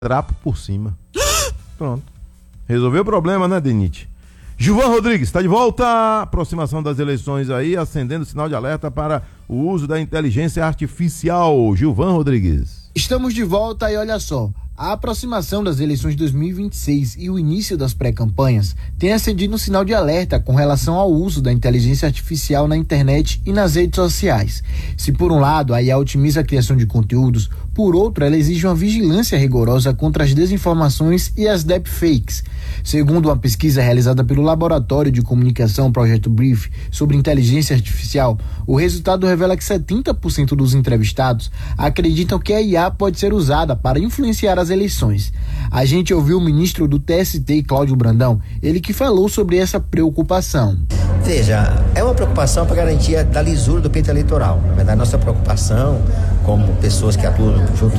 trapo por cima. Pronto. Resolveu o problema, né, Denite? Gilvan Rodrigues, está de volta. Aproximação das eleições aí, acendendo o sinal de alerta para o uso da inteligência artificial. Gilvan Rodrigues. Estamos de volta e olha só. A aproximação das eleições de 2026 e o início das pré-campanhas tem acendido um sinal de alerta com relação ao uso da inteligência artificial na internet e nas redes sociais. Se por um lado a IA otimiza a criação de conteúdos, por outro ela exige uma vigilância rigorosa contra as desinformações e as deepfakes. Segundo uma pesquisa realizada pelo Laboratório de Comunicação Projeto Brief sobre inteligência artificial, o resultado revela que 70% dos entrevistados acreditam que a IA pode ser usada para influenciar as eleições. A gente ouviu o ministro do TST, Cláudio Brandão, ele que falou sobre essa preocupação. Veja, é uma preocupação para garantia da lisura do pleito eleitoral. Na verdade, nossa preocupação como pessoas que atuam junto,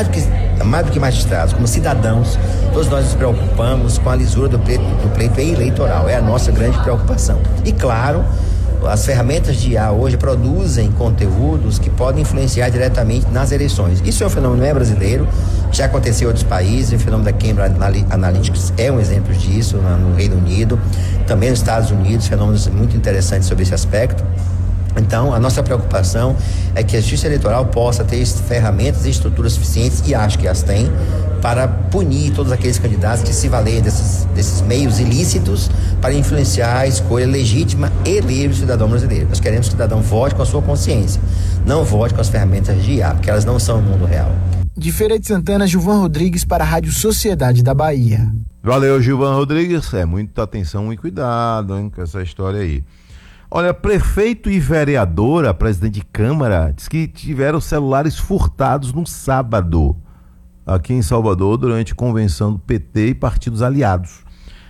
mais do que magistrados, como cidadãos, todos nós nos preocupamos com a lisura do pleito eleitoral. É a nossa grande preocupação. E claro, as ferramentas de IA hoje produzem conteúdos que podem influenciar diretamente nas eleições. Isso é um fenômeno não é brasileiro, já aconteceu em outros países, o fenômeno da Cambridge Analytica é um exemplo disso no Reino Unido, também nos Estados Unidos, fenômenos muito interessantes sobre esse aspecto. Então, a nossa preocupação é que a Justiça Eleitoral possa ter ferramentas e estruturas suficientes, e acho que as tem, para punir todos aqueles candidatos que se valem desses meios ilícitos para influenciar a escolha legítima e livre do cidadão brasileiro. Nós queremos que o cidadão vote com a sua consciência, não vote com as ferramentas de IA, porque elas não são o mundo real. De Feira de Santana, Gilvan Rodrigues para a Rádio Sociedade da Bahia. Valeu, Gilvan Rodrigues. Muita atenção e cuidado, hein, com essa história aí. Olha, prefeito e vereadora, presidente de Câmara, diz que tiveram celulares furtados no sábado, aqui em Salvador, durante convenção do PT e partidos aliados.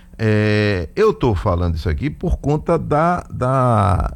Eu estou falando isso aqui por conta da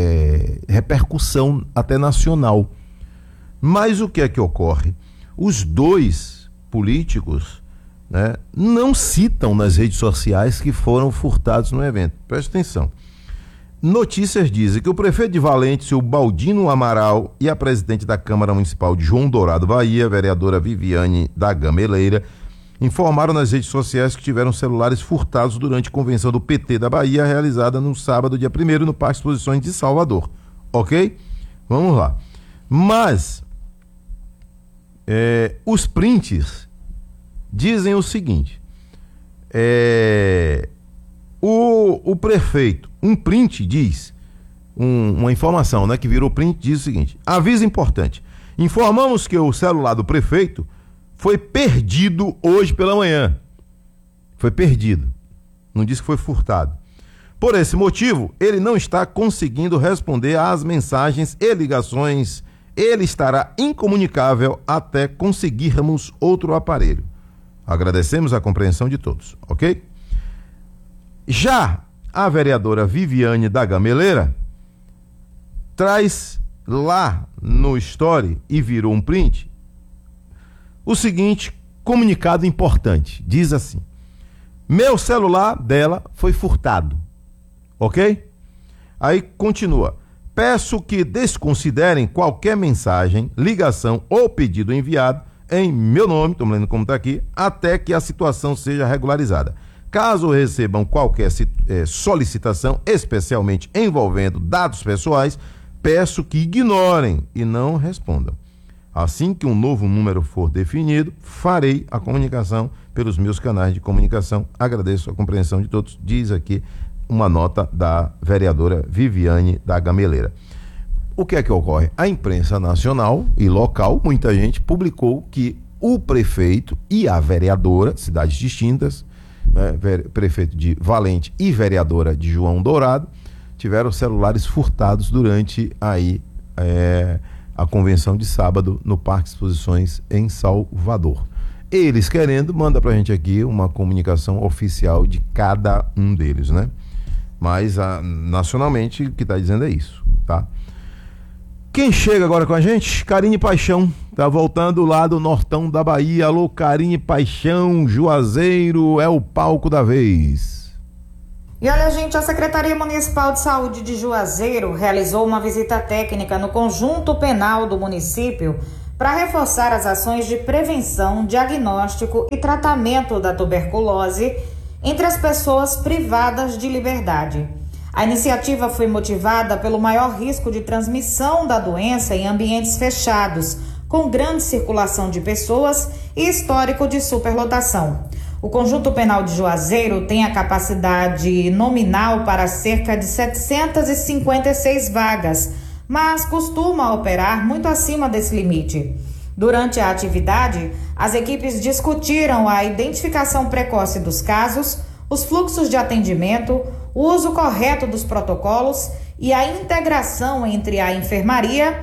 repercussão até nacional. Mas o que é que ocorre? Os dois políticos, né, não citam nas redes sociais que foram furtados no evento. Preste atenção. Notícias dizem que o prefeito de Valente, seu Baldino Amaral, e a presidente da Câmara Municipal de João Dourado, Bahia, vereadora Viviane da Gameleira, informaram nas redes sociais que tiveram celulares furtados durante a convenção do PT da Bahia, realizada no sábado, dia 1º, no Parque Exposições de Salvador. Ok? Vamos lá. Mas os prints dizem o seguinte: o prefeito, um print diz, uma informação, né, que virou print, diz o seguinte: aviso importante, informamos que o celular do prefeito foi perdido hoje pela manhã. Foi perdido, não disse que foi furtado. Por esse motivo, ele não está conseguindo responder às mensagens e ligações. Ele estará incomunicável até conseguirmos outro aparelho. Agradecemos a compreensão de todos, ok? Já a vereadora Viviane da Gameleira traz lá no story, e virou um print, o seguinte comunicado importante. Diz assim: meu celular dela foi furtado, ok? Aí continua: peço que desconsiderem qualquer mensagem, ligação ou pedido enviado em meu nome, estou lendo como está aqui, até que a situação seja regularizada. Caso recebam qualquer solicitação, especialmente envolvendo dados pessoais, peço que ignorem e não respondam. Assim que um novo número for definido, farei a comunicação pelos meus canais de comunicação. Agradeço a compreensão de todos, diz aqui uma nota da vereadora Viviane da Gameleira. O que é que ocorre? A imprensa nacional e local, muita gente publicou que o prefeito e a vereadora, cidades distintas, prefeito de Valente e vereadora de João Dourado, tiveram celulares furtados durante a convenção de sábado no Parque Exposições em Salvador. Eles querendo, manda pra gente aqui uma comunicação oficial de cada um deles, né? Mas nacionalmente o que está dizendo é isso, tá? Quem chega agora com a gente? Karine Paixão, tá voltando lá do nortão da Bahia. Alô, Karine Paixão, Juazeiro é o palco da vez. E olha, gente, a Secretaria Municipal de Saúde de Juazeiro realizou uma visita técnica no conjunto penal do município para reforçar as ações de prevenção, diagnóstico e tratamento da tuberculose entre as pessoas privadas de liberdade. A iniciativa foi motivada pelo maior risco de transmissão da doença em ambientes fechados, com grande circulação de pessoas e histórico de superlotação. O Conjunto Penal de Juazeiro tem a capacidade nominal para cerca de 756 vagas, mas costuma operar muito acima desse limite. Durante a atividade, as equipes discutiram a identificação precoce dos casos, os fluxos de atendimento, o uso correto dos protocolos e a integração entre a enfermaria,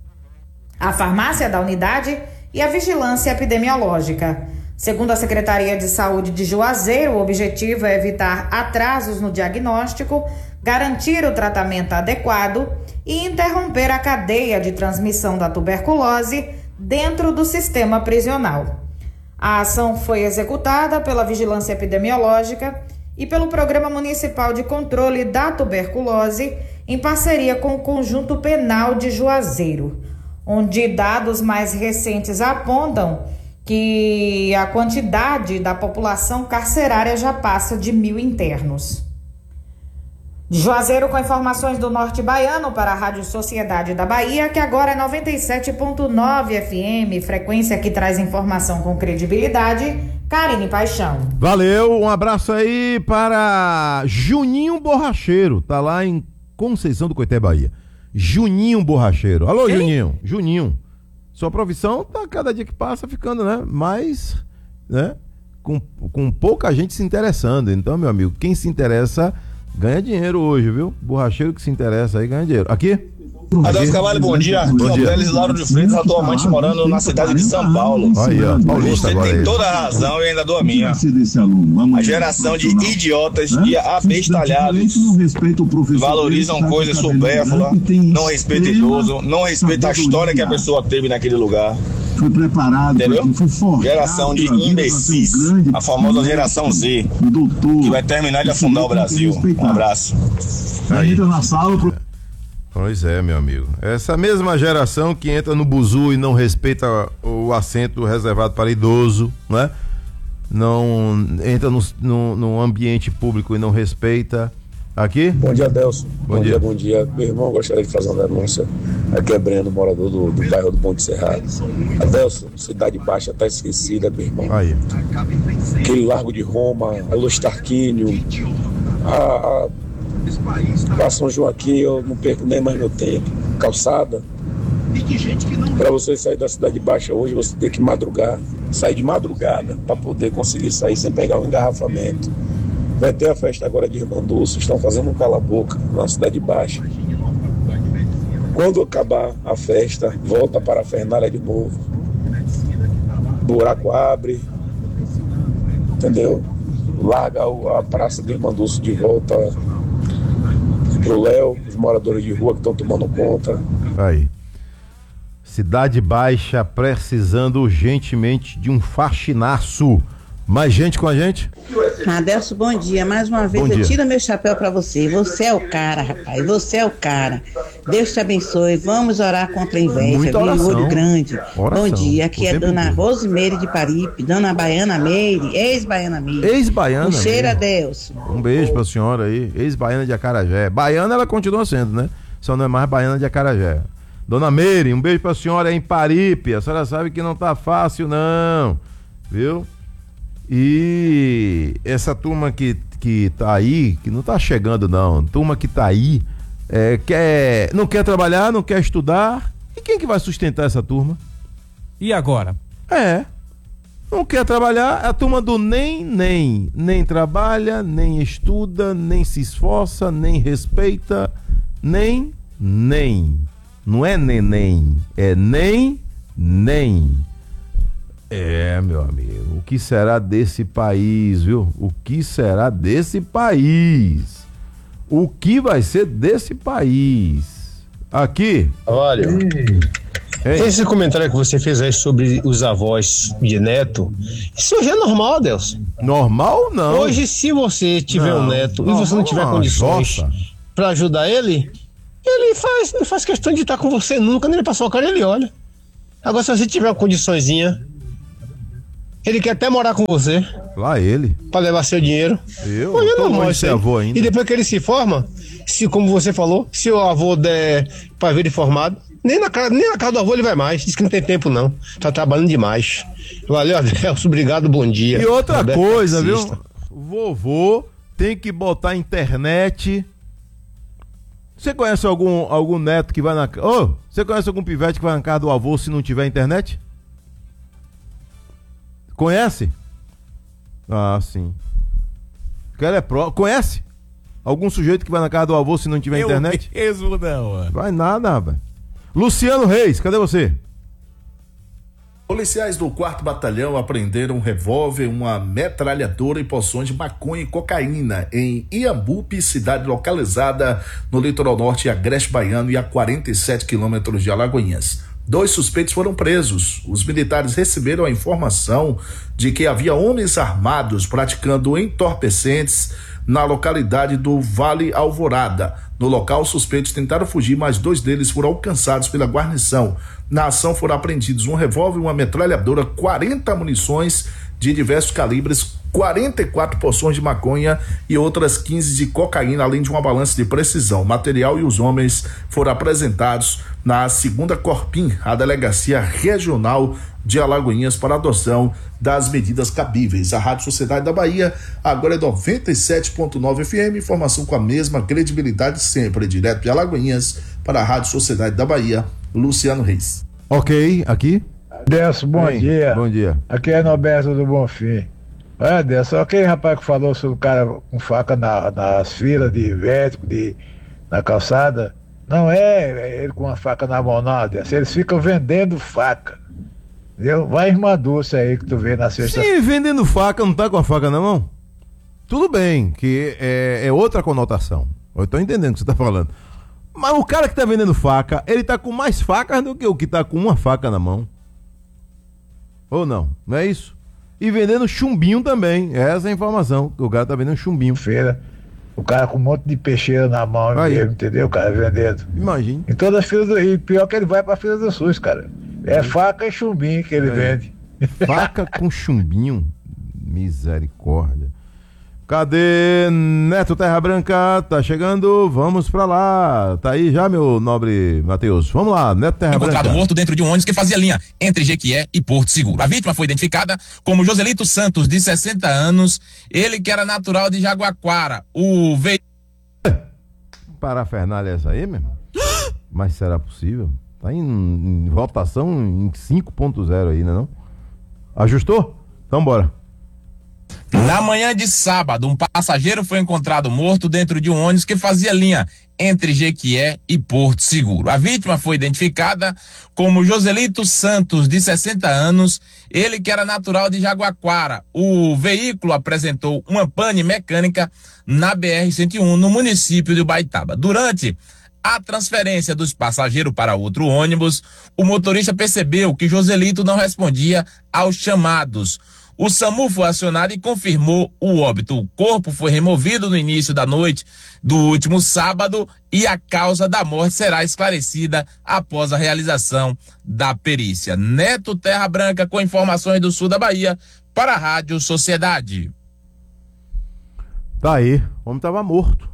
a farmácia da unidade e a vigilância epidemiológica. Segundo a Secretaria de Saúde de Juazeiro, o objetivo é evitar atrasos no diagnóstico, garantir o tratamento adequado e interromper a cadeia de transmissão da tuberculose dentro do sistema prisional. A ação foi executada pela Vigilância Epidemiológica e pelo Programa Municipal de Controle da Tuberculose, em parceria com o Conjunto Penal de Juazeiro, onde dados mais recentes apontam que a quantidade da população carcerária já passa de 1.000 internos. De Juazeiro, com informações do Norte Baiano para a Rádio Sociedade da Bahia, que agora é 97.9 FM, frequência que traz informação com credibilidade, Karine Paixão. Valeu, um abraço aí para Juninho Borracheiro, tá lá em Conceição do Coité, Bahia. Juninho Borracheiro. Alô, quem? Juninho. Sua profissão tá cada dia que passa ficando, né, mais, né, com pouca gente se interessando. Então, meu amigo, quem se interessa ganha dinheiro hoje, viu? Borracheiro que se interessa aí ganha dinheiro. Aqui? Adelso Cavalho, bom dia. Bom dia. Delis Lauro de Freitas, atualmente morando na cidade de São Paulo. Aí, ó, Paulista. Você tem toda a razão e ainda dou a minha. A geração de idiotas e abestalhados valorizam coisas supérfluas, não respeita idoso, não respeita a história que a pessoa teve naquele lugar. Foi preparado, entendeu? Geração de imbecis, a famosa geração Z, que vai terminar de afundar o Brasil. Um abraço. Aí. Pois é, meu amigo. Essa mesma geração que entra no buzu e não respeita o assento reservado para idoso, né? Não entra no ambiente público e não respeita. Aqui? Bom dia, Adelso. Bom dia. Bom dia. Meu irmão, gostaria de fazer uma denúncia. Aqui é Breno, morador do bairro do Monte Cerrado. Adelso, Cidade Baixa tá esquecida, meu irmão. Aí. Aquele Largo de Roma, a Luz Tarquínio, a São Joaquim, eu não perco nem mais meu tempo. Calçada. Para você sair da Cidade Baixa hoje, você tem que madrugar. Sair de madrugada para poder conseguir sair sem pegar um engarrafamento. Vai ter a festa agora de Irmanduço, estão fazendo um cala-boca na Cidade Baixa. Quando acabar a festa, volta para a Fernália de novo. Buraco abre, entendeu? Larga a Praça de Irmanduço de volta pro Léo, os moradores de rua que estão tomando conta. Aí. Cidade Baixa precisando urgentemente de um faxinaço. Mais gente com a gente? Adelso, bom dia. Mais uma vez eu tiro meu chapéu pra você. Você é o cara, rapaz. Você é o cara. Deus te abençoe. Vamos orar contra a inveja. Olho grande. Oração. Bom dia. Aqui é Dona Rosemeire de Paripe, Dona Baiana Meire, ex-Baiana Meire. Ex-Baiana. Um cheiro a Deus. Um beijo pra senhora aí. Ex-Baiana de Acarajé. Baiana ela continua sendo, né? Só não é mais Baiana de Acarajé. Dona Meire, um beijo pra senhora em Paripe. A senhora sabe que não tá fácil, não. Viu? E essa turma que tá aí, que não tá chegando não, turma que tá aí, não quer trabalhar, não quer estudar, e quem que vai sustentar essa turma? E agora? Não quer trabalhar, a turma do nem trabalha, nem estuda, nem se esforça, nem respeita, nem, não é neném, é nem. Meu amigo, o que será desse país, viu? O que será desse país? O que vai ser desse país? Aqui. Olha, esse comentário que você fez aí sobre os avós de neto, isso hoje é normal, Adelso. Normal não. Hoje, se você tiver um neto e você não tiver condições pra ajudar ele faz questão de estar com você nunca, nem ele passou a cara, ele olha. Agora, se você tiver uma condiçõezinha, ele quer até morar com você. Lá ele. Pra levar seu dinheiro. Eu tô longe de ser avô ainda. E depois que ele se forma, se, como você falou, se o avô der pra vir informado, nem na casa do avô ele vai mais. Diz que não tem tempo não. Tá trabalhando demais. Valeu, Adelso. Obrigado, bom dia. E outra Roberto coisa, taxista. viu? Vovô tem que botar internet. Você conhece algum neto que vai na... você conhece algum pivete que vai na casa do avô se não tiver internet? Conhece? Ah, sim. Conhece? Algum sujeito que vai na casa do avô se não tiver internet? Mesmo não. Vai nada, rapaz. Luciano Reis, cadê você? Policiais do 4º Batalhão apreenderam um revólver, uma metralhadora e porções de maconha e cocaína em Iambupe, cidade localizada no litoral norte de Agreste Baiano e a 47 quilômetros de Alagoinhas. 2 suspeitos foram presos. Os militares receberam a informação de que havia homens armados praticando entorpecentes na localidade do Vale Alvorada. No local, os suspeitos tentaram fugir, mas 2 deles foram alcançados pela guarnição. Na ação foram apreendidos um revólver, uma metralhadora, 40 munições de diversos calibres, 44 porções de maconha e outras 15 de cocaína, além de uma balança de precisão. O material e os homens foram apresentados na 2ª Corpim, a Delegacia Regional de Alagoinhas, para adoção das medidas cabíveis. A Rádio Sociedade da Bahia agora é 97.9 FM, informação com a mesma credibilidade sempre, direto de Alagoinhas para a Rádio Sociedade da Bahia, Luciano Reis. Ok, aqui. Adelso, bom dia. Bom dia. Aqui é Norberto do Bonfim. Olha, Adelso, aquele rapaz que falou sobre o cara com faca nas filas de vético, na calçada, não é ele com uma faca na mão, não, Adelso. Eles ficam vendendo faca. Entendeu? Vai irmã Dulce aí que tu vê na sexta. Sim, vendendo faca, não tá com a faca na mão? Tudo bem, que é outra conotação. Eu tô entendendo o que você tá falando. Mas o cara que tá vendendo faca, ele tá com mais facas do que o que tá com uma faca na mão. Ou não? Não é isso? E vendendo chumbinho também. Essa é a informação. O cara tá vendendo chumbinho. Feira. O cara com um monte de peixeira na mão mesmo, entendeu? O cara vendendo. Imagine. Em todas as filas do Rio. Pior que ele vai pra fila do SUS, cara. É faca e chumbinho que ele vende. Faca com chumbinho? Misericórdia. Cadê Neto Terra Branca? Tá chegando, vamos pra lá. Tá aí já, meu nobre Matheus. Vamos lá, Neto Terra Branca. Encontrado morto dentro de um ônibus que fazia linha entre Jequié e Porto Seguro. A vítima foi identificada como Joselito Santos, de 60 anos. Ele que era natural de Jaguaquara. O veículo... Parafernália essa aí, mesmo? Mas será possível? Tá em votação em 5.0 aí, né não? Ajustou? Então bora. Na manhã de sábado, um passageiro foi encontrado morto dentro de um ônibus que fazia linha entre Jequié e Porto Seguro. A vítima foi identificada como Joselito Santos, de 60 anos, ele que era natural de Jaguaquara. O veículo apresentou uma pane mecânica na BR-101, no município de Ubaitaba. Durante a transferência dos passageiros para outro ônibus, o motorista percebeu que Joselito não respondia aos chamados. O SAMU foi acionado e confirmou o óbito. O corpo foi removido no início da noite do último sábado e a causa da morte será esclarecida após a realização da perícia. Neto Terra Branca com informações do sul da Bahia para a Rádio Sociedade. Tá aí, o homem tava morto.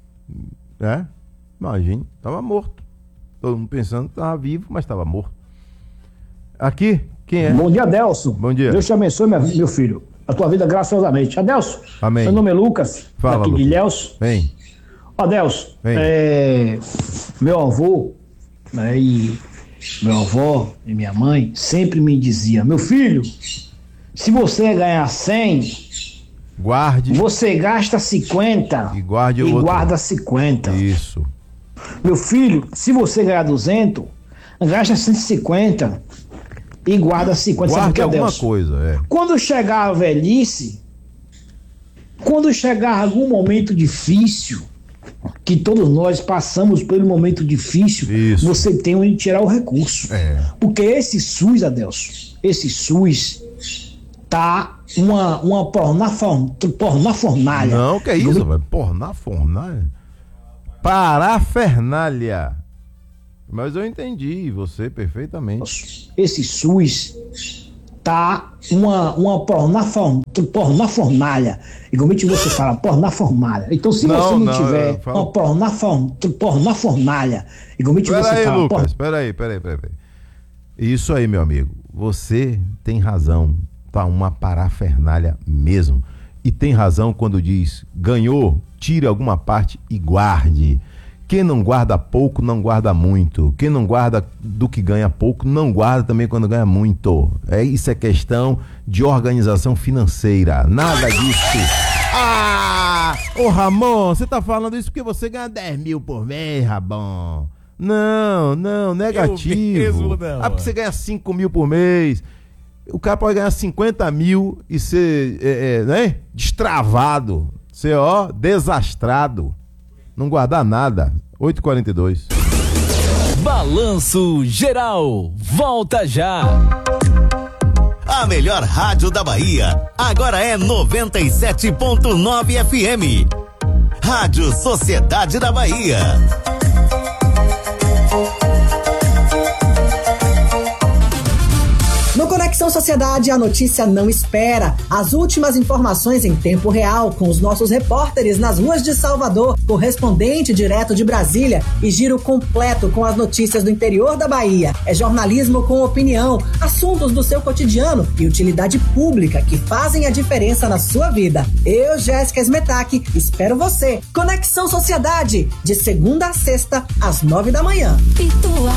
Imagine, tava morto. Todo mundo pensando que tava vivo, mas tava morto. Aqui, quem é? Bom dia, Adelso. Bom dia. Deus te abençoe, meu filho. A tua vida graciosamente. Adelso. Amém. Meu nome é Lucas. Fala, aqui de Ilhéus. Vem. Adelso. Meu avô, e meu avó e minha mãe sempre me diziam: meu filho, se você ganhar 100, guarde. Você gasta 50 e guarde e guarda 50. Isso. Meu filho, se você ganhar 200, gasta 150 e guarda 50. Guarde alguma coisa, Quando chegar a velhice, quando chegar algum momento difícil, que todos nós passamos pelo momento difícil, você tem onde tirar o recurso. Porque esse SUS, Adelso, esse SUS tá uma pornafornalha. Não, que é isso, velho? Pornafornalha? Parafernália. Mas eu entendi você perfeitamente. Esse SUS tá uma pornafornalha. Igualmente você fala, pornafornalha. Então se você não tiver uma pornafornalha, igualmente você fala... Lucas, peraí. Isso aí, meu amigo. Você tem razão. Tá uma parafernália mesmo. E tem razão quando diz, ganhou, tire alguma parte e guarde. Quem não guarda pouco, não guarda muito. Quem não guarda do que ganha pouco, não guarda também quando ganha muito. Isso é questão de organização financeira. Nada disso. Ô Ramon, você tá falando isso porque você ganha 10 mil por mês, Ramon. Não, negativo. Porque você ganha 5 mil por mês. O cara pode ganhar 50 mil e ser destravado. Ser, desastrado. Não guardar nada. 8h42. Balanço Geral. Volta já. A melhor rádio da Bahia. Agora é 97.9 FM. Rádio Sociedade da Bahia. No Conexão Sociedade, a notícia não espera. As últimas informações em tempo real com os nossos repórteres nas ruas de Salvador, correspondente direto de Brasília e giro completo com as notícias do interior da Bahia. É jornalismo com opinião, assuntos do seu cotidiano e utilidade pública que fazem a diferença na sua vida. Eu, Jéssica Smetak, espero você. Conexão Sociedade, de segunda a sexta, às 9 da manhã. Pituá.